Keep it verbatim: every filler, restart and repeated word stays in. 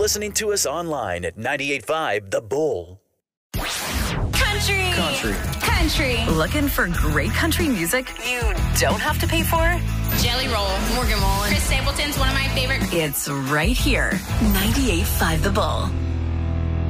listening to us online at ninety-eight point five The Bull. Country. Country. Country. Looking for great country music you don't have to pay for? Jelly Roll, Morgan Wallen. Chris Stapleton's one of my favorite. It's right here. ninety-eight point five The Bull.